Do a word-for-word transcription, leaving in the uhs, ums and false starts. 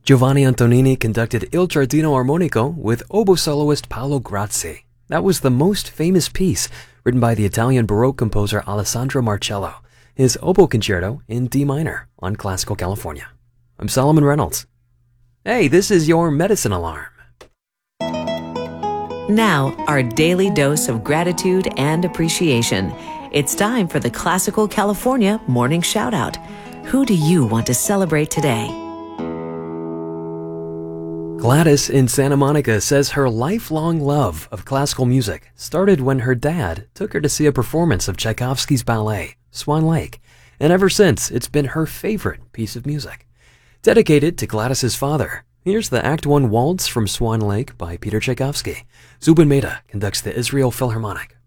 Giovanni Antonini conducted Il Giardino Armonico with oboe soloist Paolo Grazzi. That was the most famous piece written by the Italian Baroque composer Alessandro Marcello, his oboe concerto in D minor on Classical California. I'm Solomon Reynolds. Hey, this is your medicine alarm. Now, our daily dose of gratitude and appreciation. It's time for the Classical California Morning Shoutout. Who do you want to celebrate today? Gladys in Santa Monica says her lifelong love of classical music started when her dad took her to see a performance of Tchaikovsky's ballet, Swan Lake, and ever since it's been her favorite piece of music. Dedicated to Gladys's father, here's the Act One Waltz from Swan Lake by Peter Tchaikovsky. Zubin Mehta conducts the Israel Philharmonic.